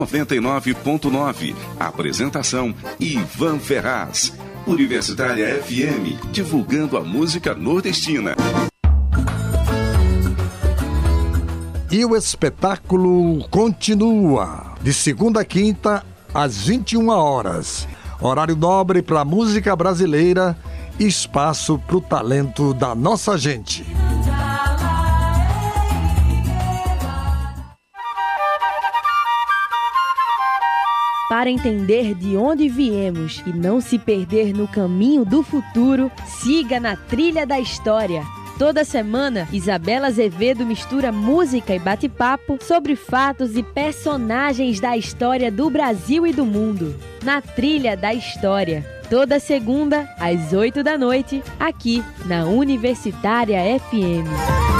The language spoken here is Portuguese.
99.9. Apresentação: Ivan Ferraz. Universitária FM, divulgando a música nordestina. E o espetáculo continua, de segunda a quinta, às 21 horas. Horário nobre para a música brasileira, espaço para o talento da nossa gente. Para entender de onde viemos e não se perder no caminho do futuro, siga na Trilha da História. Toda semana, Isabela Azevedo mistura música e bate-papo sobre fatos e personagens da história do Brasil e do mundo. Na Trilha da História. Toda segunda, às 8 da noite, aqui na Universitária FM.